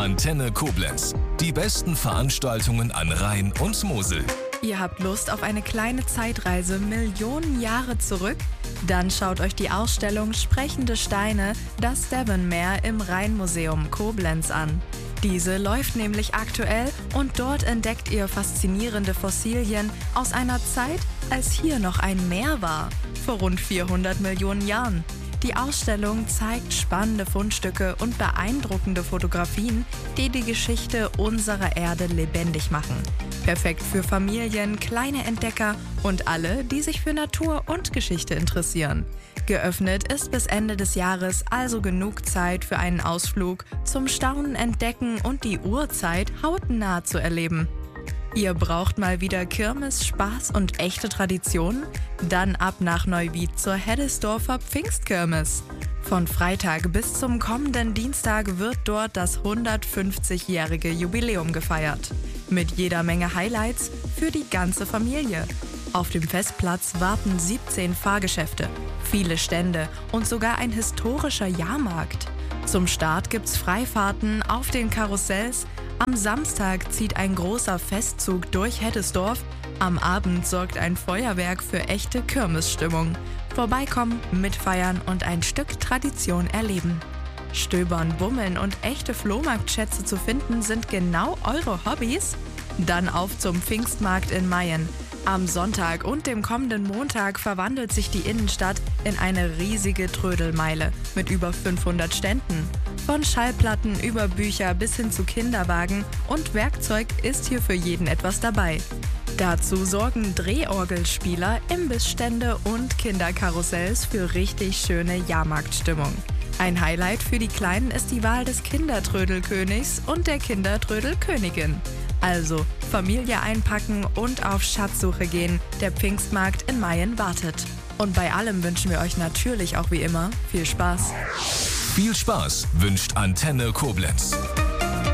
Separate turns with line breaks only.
Antenne Koblenz. Die besten Veranstaltungen an Rhein und Mosel.
Ihr habt Lust auf eine kleine Zeitreise Millionen Jahre zurück? Dann schaut euch die Ausstellung Sprechende Steine, das Devonmeer im Rheinmuseum Koblenz an. Diese läuft nämlich aktuell und dort entdeckt ihr faszinierende Fossilien aus einer Zeit, als hier noch ein Meer war, vor rund 400 Millionen Jahren. Die Ausstellung zeigt spannende Fundstücke und beeindruckende Fotografien, die die Geschichte unserer Erde lebendig machen. Perfekt für Familien, kleine Entdecker und alle, die sich für Natur und Geschichte interessieren. Geöffnet ist bis Ende des Jahres also genug Zeit für einen Ausflug zum Staunen, Entdecken und die Urzeit hautnah zu erleben. Ihr braucht mal wieder Kirmes, Spaß und echte Traditionen? Dann ab nach Neuwied zur Heddesdorfer Pfingstkirmes. Von Freitag bis zum kommenden Dienstag wird dort das 150-jährige Jubiläum gefeiert. Mit jeder Menge Highlights für die ganze Familie. Auf dem Festplatz warten 17 Fahrgeschäfte, viele Stände und sogar ein historischer Jahrmarkt. Zum Start gibt's Freifahrten auf den Karussells. Am Samstag zieht ein großer Festzug durch Heddesdorf. Am Abend sorgt ein Feuerwerk für echte Kirmesstimmung. Vorbeikommen, mitfeiern und ein Stück Tradition erleben. Stöbern, bummeln und echte Flohmarktschätze zu finden sind genau eure Hobbys? Dann auf zum Pfingstmarkt in Mayen. Am Sonntag und dem kommenden Montag verwandelt sich die Innenstadt in eine riesige Trödelmeile mit über 500 Ständen. Von Schallplatten über Bücher bis hin zu Kinderwagen und Werkzeug ist hier für jeden etwas dabei. Dazu sorgen Drehorgelspieler, Imbissstände und Kinderkarussells für richtig schöne Jahrmarktstimmung. Ein Highlight für die Kleinen ist die Wahl des Kindertrödelkönigs und der Kindertrödelkönigin. Also Familie einpacken und auf Schatzsuche gehen. Der Pfingstmarkt in Mayen wartet. Und bei allem wünschen wir euch natürlich auch wie immer viel Spaß.
Viel Spaß wünscht Antenne Koblenz.